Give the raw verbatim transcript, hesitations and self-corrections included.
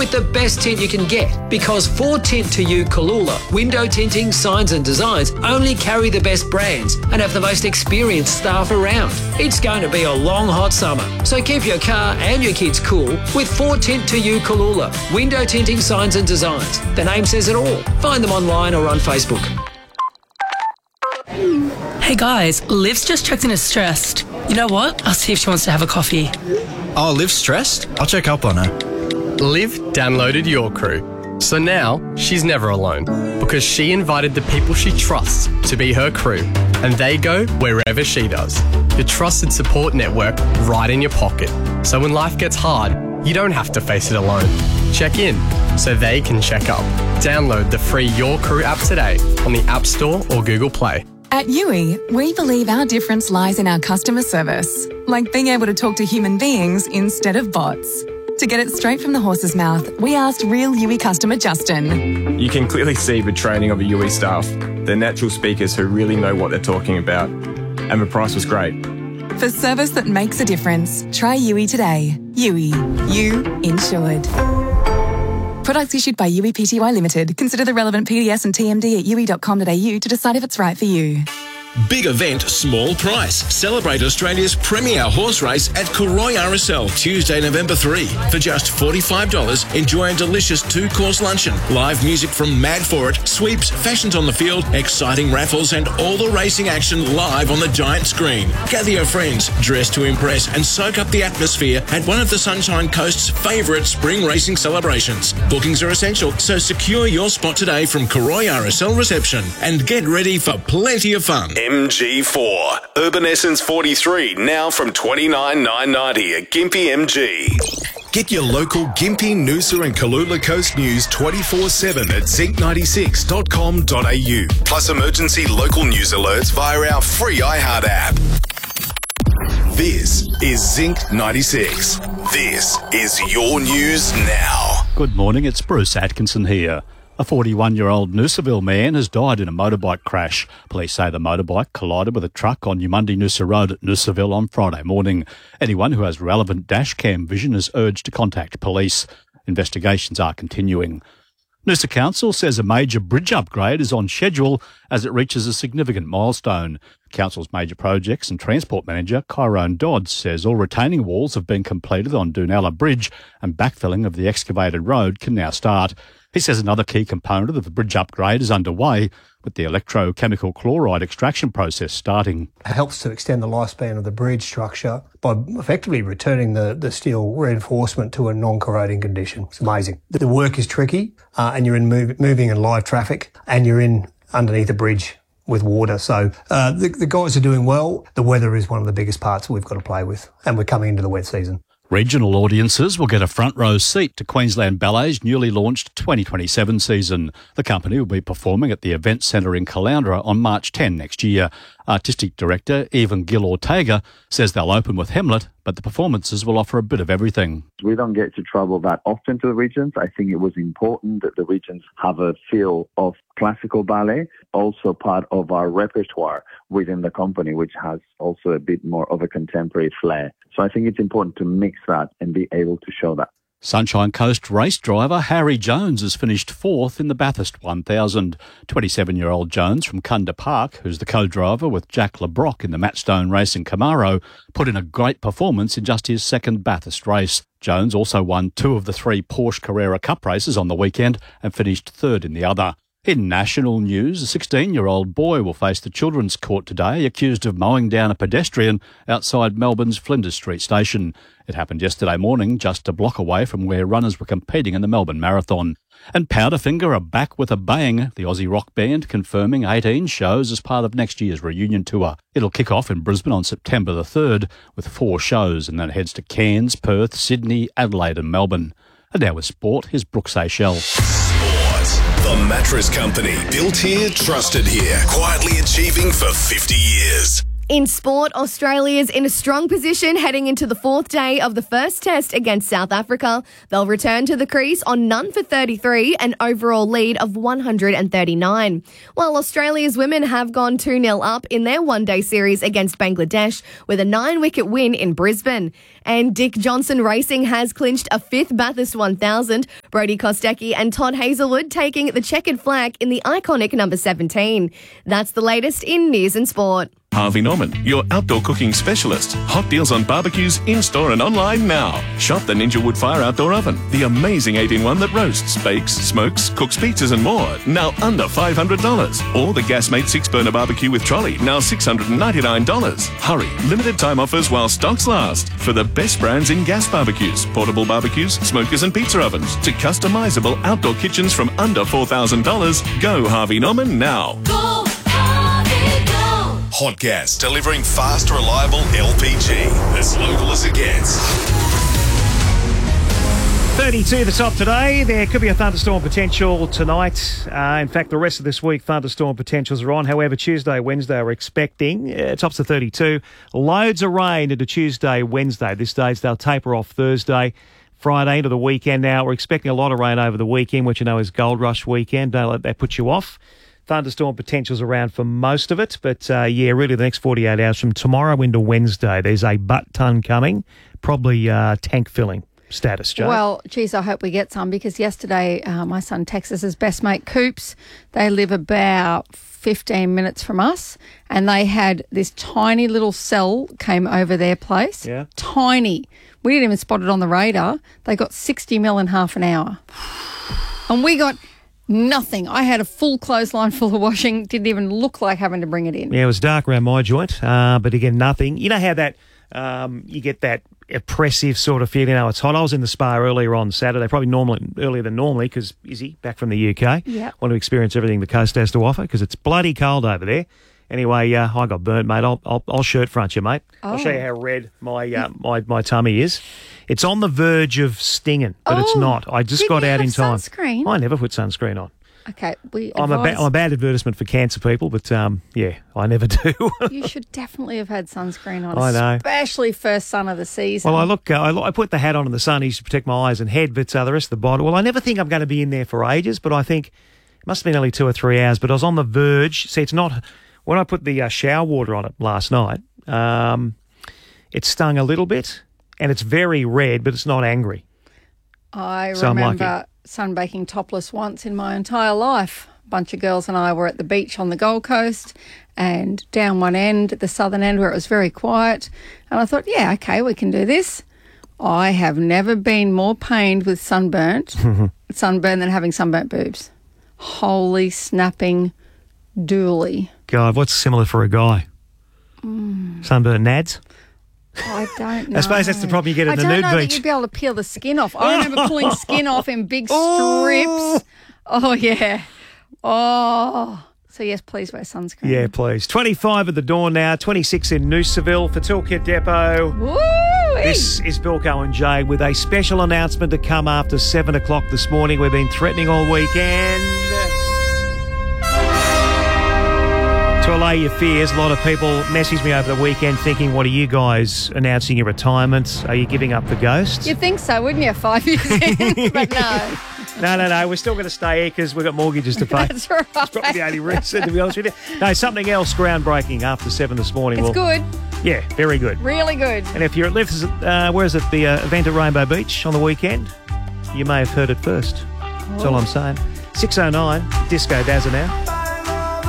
with the best tint you can get, because for Tint to You Kalula, window tinting, signs and designs only carry the best brands and have the most experienced staff around. It's going to be a long, hot summer, so keep your car and your kids cool with For Tint to You Kalula, window tinting, signs and designs. The name says it all. Find them online or on Facebook. Hey guys, Liv's just checked in as stressed. You know what? I'll see if she wants to have a coffee. Oh, Liv's stressed? I'll check up on her. Liv downloaded Your Crew, so now she's never alone because she invited the people she trusts to be her crew, and they go wherever she does. Your trusted support network right in your pocket, so when life gets hard, you don't have to face it alone. Check in so they can check up. Download the free Your Crew app today on the App Store or Google Play. At Yui, we believe our difference lies in our customer service, like being able to talk to human beings instead of bots. To get it straight from the horse's mouth, we asked real Yui customer Justin. You can clearly see the training of the Yui staff. They're natural speakers who really know what they're talking about. And the price was great. For service that makes a difference, try Yui today. Yui. You insured. Products issued by Yui Pty Limited. Consider the relevant P D S and T M D at yui dot com dot a u to decide if it's right for you. Big event, small price. Celebrate Australia's premier horse race at Karoi R S L Tuesday, November third. For just forty-five dollars, enjoy a delicious two-course luncheon, live music from Mad For It, sweeps, fashions on the field, exciting raffles and all the racing action live on the giant screen. Gather your friends, dress to impress and soak up the atmosphere at one of the Sunshine Coast's favourite spring racing celebrations. Bookings are essential, so secure your spot today from Karoi R S L reception and get ready for plenty of fun. M G four. Urban Essence forty-three, now from twenty-nine thousand nine hundred ninety at Gympie M G. Get your local Gympie, Noosa and Kalula Coast news twenty-four seven at zinc ninety-six dot com dot a u. Plus emergency local news alerts via our free iHeart app. This is Zinc ninety-six. This is your news now. Good morning, it's Bruce Atkinson here. A forty-one-year-old Noosaville man has died in a motorbike crash. Police say the motorbike collided with a truck on Yamundi Noosa Road at Noosaville on Friday morning. Anyone who has relevant dash cam vision is urged to contact police. Investigations are continuing. Noosa Council says a major bridge upgrade is on schedule as it reaches a significant milestone. Council's major projects and transport manager, Kyrone Dodds, says all retaining walls have been completed on Dunella Bridge and backfilling of the excavated road can now start. He says another key component of the bridge upgrade is underway, with the electrochemical chloride extraction process starting. It helps to extend the lifespan of the bridge structure by effectively returning the, the steel reinforcement to a non-corroding condition. It's amazing. The work is tricky, uh, and you're in move, moving in live traffic, and you're in underneath a bridge with water. So uh, the, the guys are doing well. The weather is one of the biggest parts we've got to play with, and we're coming into the wet season. Regional audiences will get a front row seat to Queensland Ballet's newly launched twenty twenty-seven season. The company will be performing at the Event Centre in Caloundra on March tenth next year. Artistic Director Evan Gil Ortega says they'll open with Hamlet, but the performances will offer a bit of everything. We don't get to travel that often to the regions. I think it was important that the regions have a feel of classical ballet, also part of our repertoire within the company, which has also a bit more of a contemporary flair. So I think it's important to mix that and be able to show that. Sunshine Coast race driver Harry Jones has finished fourth in the Bathurst one thousand. twenty-seven-year-old Jones from Kunda Park, who's the co-driver with Jack LeBrock in the Matchstone Racing Camaro, put in a great performance in just his second Bathurst race. Jones also won two of the three Porsche Carrera Cup races on the weekend and finished third in the other. In national news, a sixteen-year-old boy will face the Children's Court today, accused of mowing down a pedestrian outside Melbourne's Flinders Street station. It happened yesterday morning, just a block away from where runners were competing in the Melbourne Marathon. And Powderfinger are back with a bang, the Aussie rock band confirming eighteen shows as part of next year's reunion tour. It'll kick off in Brisbane on September the third with four shows, and then it heads to Cairns, Perth, Sydney, Adelaide and Melbourne. And now with sport, here's Brooks Seychelles. The Mattress Company. Built here, trusted here. Quietly achieving for fifty years. In sport, Australia's in a strong position heading into the fourth day of the first test against South Africa. They'll return to the crease on none for thirty-three, an overall lead of one hundred thirty-nine. While Australia's women have gone two nil up in their one-day series against Bangladesh with a nine-wicket win in Brisbane. And Dick Johnson Racing has clinched a fifth Bathurst one thousand. Brodie Kostecki and Todd Hazelwood taking the checkered flag in the iconic number seventeen. That's the latest in news and sport. Harvey Norman, your outdoor cooking specialist. Hot deals on barbecues in-store and online now. Shop the Ninja Woodfire Outdoor Oven, the amazing eight in one that roasts, bakes, smokes, cooks pizzas and more, now under five hundred dollars. Or the Gasmate six-burner barbecue with trolley, now six hundred ninety-nine dollars. Hurry, limited time offers while stocks last. For the best brands in gas barbecues, portable barbecues, smokers and pizza ovens, to customizable outdoor kitchens from under four thousand dollars, go Harvey Norman now. Go Harvey, go! Hot gas, delivering fast, reliable L P G. As local as it gets. thirty-two the top today. There could be a thunderstorm potential tonight. Uh, in fact, the rest of this week, thunderstorm potentials are on. However, Tuesday, Wednesday, we're expecting uh, tops of thirty-two. Loads of rain into Tuesday, Wednesday. At this stage, they'll taper off Thursday, Friday into the weekend. Now, we're expecting a lot of rain over the weekend, which you know is Gold Rush weekend. Don't let that put you off. Thunderstorm potentials around for most of it. But, uh, yeah, really the next forty-eight hours from tomorrow into Wednesday, there's a butt ton coming, probably uh, tank filling status, Joe. Well, geez, I hope we get some because yesterday uh, my son texted his best mate Coops. They live about fifteen minutes from us and they had this tiny little cell came over their place. Yeah. Tiny. We didn't even spot it on the radar. They got sixty mil in half an hour. And we got nothing. I had a full clothesline full of washing. Didn't even look like having to bring it in. Yeah, it was dark around my joint, uh, but again, nothing. You know how that um, you get that oppressive sort of feeling. You know, it's hot. I was in the spa earlier on Saturday, probably normally earlier than normally because Izzy back from the U K. Yeah. Want to experience everything the coast has to offer because it's bloody cold over there. Anyway, uh, I got burnt, mate. I'll, I'll, I'll shirt front you, mate. Oh. I'll show you how red my uh, my my tummy is. It's on the verge of stinging, but oh, it's not. I just got out in time. Sunscreen? I never put sunscreen on. Okay, we I'm a, ba- advise- I'm a bad advertisement for cancer people, but um, yeah, I never do. You should definitely have had sunscreen on, I know. especially first sun of the season. Well, I look, uh, I, look I put the hat on in the sun to protect my eyes and head, but uh, the rest of the body. Well, I never think I'm going to be in there for ages, but I think it must have been only two or three hours. But I was on the verge. See, it's not when I put the uh, shower water on it last night. Um, it stung a little bit, and it's very red, but it's not angry. I So I'm remember lucky. sunbaking topless once in my entire life. A bunch of girls and I were at the beach on the Gold Coast and down one end, at the southern end where it was very quiet. And I thought, yeah, okay, we can do this. I have never been more pained with sunburnt, sunburn than having sunburnt boobs. Holy snapping dooly. God, what's similar for a guy? Mm. Sunburn nads? I don't know. I suppose that's the problem you get at I the don't nude know that beach. you'd be able to peel the skin off. I remember pulling skin off in big strips. Oh, yeah. Oh. So, yes, please wear sunscreen. Yeah, please. twenty-five at the door now, twenty-six in Noosaville for Toolkit Depot. Woo! This is Bilko and Jay with a special announcement to come after seven o'clock this morning. We've been threatening all weekend to allay your fears. A lot of people messaged me over the weekend thinking, what are you guys announcing your retirement? Are you giving up the ghost? You'd think so, wouldn't you, five years in? But no. No, no, no. We're still going to stay here because we've got mortgages to pay. That's right. That's probably the only reason, to be honest with you. No, something else groundbreaking after seven this morning. It's Well, good. Yeah, very good. Really good. And if you're at Lifts, uh, where is it, the uh, event at Rainbow Beach on the weekend, you may have heard it first. That's all I'm saying. six oh nine, Disco Dazza now.